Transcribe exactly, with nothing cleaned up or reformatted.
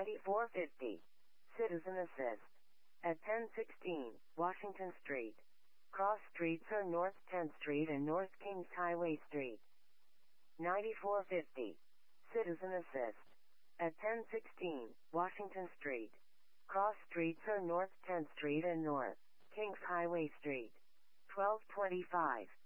ninety-four fifty. Citizen Assist. At ten sixteen, Washington Street. Cross streets are North tenth Street and North Kings Highway Street. ninety-four fifty. Citizen Assist. At ten sixteen, Washington Street. Cross streets are North tenth Street and North Kings Highway Street. twelve twenty-five.